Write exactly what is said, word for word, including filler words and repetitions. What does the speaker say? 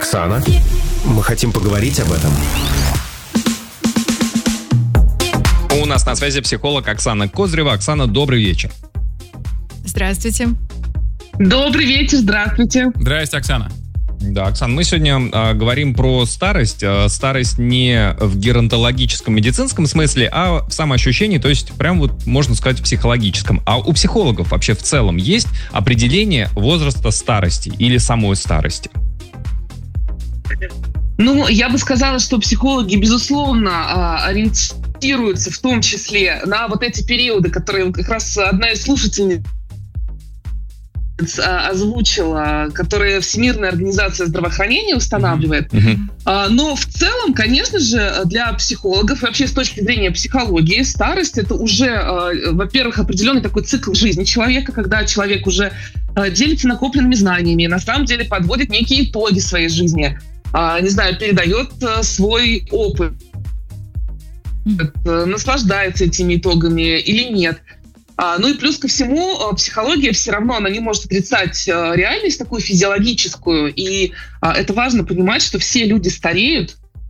Оксана, мы хотим поговорить об этом. У нас на связи психолог Оксана Козырева. Оксана, добрый вечер. Здравствуйте. Добрый вечер, здравствуйте. Здрасте, Оксана. Да, Оксан, мы сегодня э, говорим про старость. Э, старость не в геронтологическом, медицинском смысле, а в самоощущении, то есть прям вот, можно сказать, в психологическом. А у психологов вообще в целом есть определение возраста старости или самой старости? Ну, я бы сказала, что психологи, безусловно, ориентируются в том числе на вот эти периоды, которые как раз одна из слушательниц озвучила, которые Всемирная организация здравоохранения устанавливает. Mm-hmm. Но в целом, конечно же, для психологов и вообще с точки зрения психологии старость — это уже, во-первых, определенный такой цикл жизни человека, когда человек уже делится накопленными знаниями, на самом деле подводит некие итоги своей жизни, не знаю, передает свой опыт, mm-hmm. наслаждается этими итогами или нет. Ну и плюс ко всему, психология все равно, она не может отрицать реальность такую физиологическую, и это важно понимать, что все люди стареют,